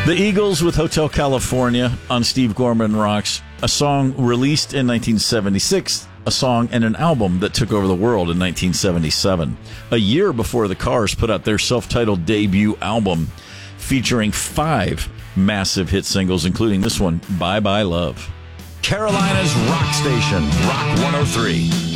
The Eagles with Hotel California on Steve Gorman Rocks, a song released in 1976, a song and an album that took over the world in 1977, a year before the Cars put out their self-titled debut album featuring 5 massive hit singles, including this one, Bye Bye Love. Carolina's rock station, Rock 103.